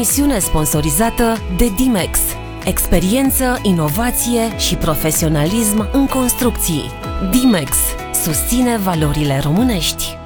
emisiune sponsorizată de Dimex. Experiență, inovație și profesionalism în construcții. Dimex susține valorile românești.